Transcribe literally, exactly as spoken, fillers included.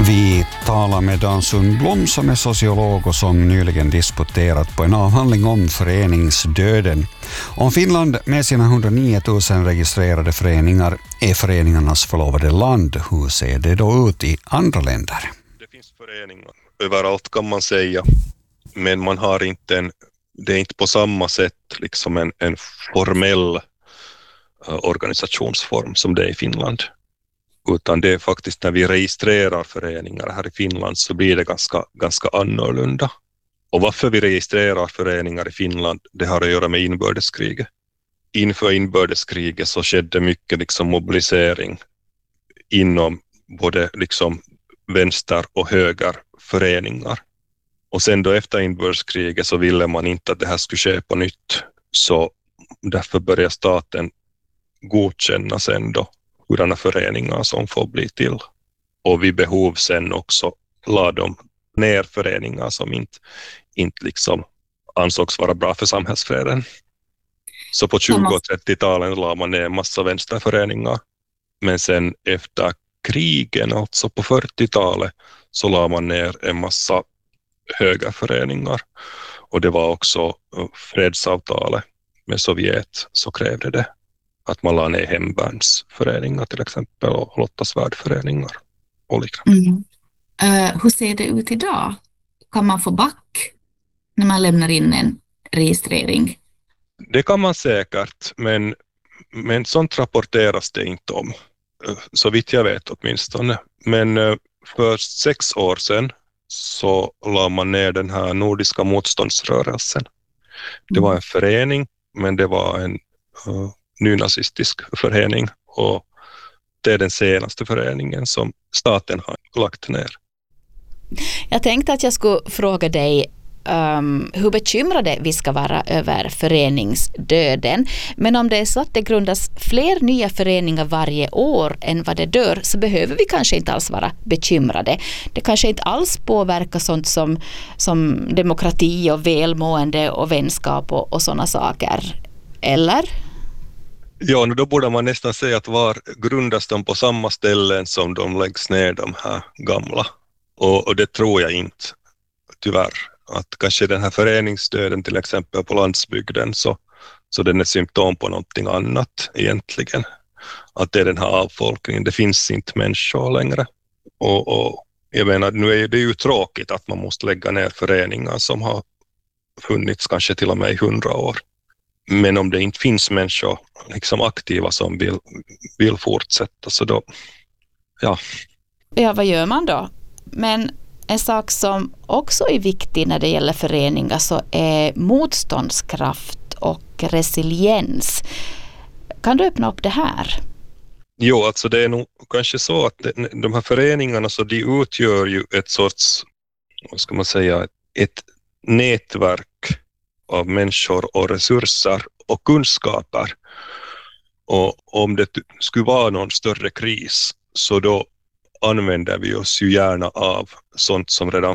Vi talar med Dan Sundblom som är sociolog och som nyligen disputerat på en avhandling om föreningsdöden. Om Finland med sina hundranio tusen registrerade föreningar är föreningarnas förlovade land, hur ser det då ut i andra länder? Det finns föreningar överallt kan man säga, men man har inte en, det är inte på samma sätt liksom en, en formell uh, organisationsform som det är i Finland. Utan det är faktiskt när vi registrerar föreningar här i Finland så blir det ganska, ganska annorlunda. Och varför vi registrerar föreningar i Finland, det har att göra med inbördeskriget. Inför inbördeskriget så skedde mycket liksom mobilisering inom både liksom vänster- och högerföreningar. Och sen då efter inbördeskriget så ville man inte att det här skulle ske på nytt. Så därför började staten godkänna sen då hurdana föreningar som får bli till. Och vid behov sen också la de ner föreningar som inte, inte liksom ansågs vara bra för samhällsfreden. Så på tjugo- och trettio-talen la man ner en massa vänsterföreningar. Men sen efter krigen, alltså på fyrtio-talet, så la man ner en massa högerföreningar. Och det var också fredsavtalet med Sovjet så krävde det att man la ner hemvärnsföreningar till exempel och lottasvärdföreningar och liknande. Mm. Uh, hur ser det ut idag? Kan man få back när man lämnar in en registrering? Det kan man säkert, men, men sånt rapporteras det inte om. Så vitt jag vet åtminstone. Men uh, för sex år sedan så la man ner den här nordiska motståndsrörelsen. Det var en förening, men det var en uh, nynazistisk förening och det är den senaste föreningen som staten har lagt ner. Jag tänkte att jag skulle fråga dig um, hur bekymrade vi ska vara över föreningsdöden. Men om det är så att det grundas fler nya föreningar varje år än vad det dör så behöver vi kanske inte alls vara bekymrade. Det kanske inte alls påverkar sånt som, som demokrati och välmående och vänskap och, och sådana saker. Eller? Ja, då borde man nästan säga att var grundas de på samma ställen som de läggs ner, de här gamla. Och, och det tror jag inte, tyvärr. Att kanske den här föreningsdöden till exempel på landsbygden så, så den är symptom på någonting annat egentligen. Att det är den här avfolkningen, det finns inte människor längre. Och, och jag menar, nu är det ju tråkigt att man måste lägga ner föreningar som har funnits kanske till och med i hundra år. Men om det inte finns människor liksom aktiva som vill, vill fortsätta så då, ja. Ja, vad gör man då? Men en sak som också är viktig när det gäller föreningar så är motståndskraft och resiliens. Kan du öppna upp det här? Jo, alltså det är nog kanske så att de här föreningarna så de utgör ju ett sorts, vad ska man säga, ett nätverk av människor och resurser och kunskaper. Och om det skulle vara någon större kris så då använder vi oss ju gärna av sånt som redan